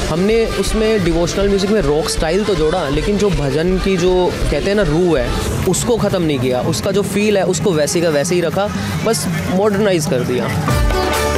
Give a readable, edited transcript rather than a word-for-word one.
हमने उसमें devotional music में रॉक स्टाइल तो जोड़ा, लेकिन जो भजन की जो कहते हैं ना रूह है, उसको ख़त्म नहीं किया। उसका जो फ़ील है उसको वैसे का वैसे ही रखा, बस मॉडर्नाइज़ कर दिया।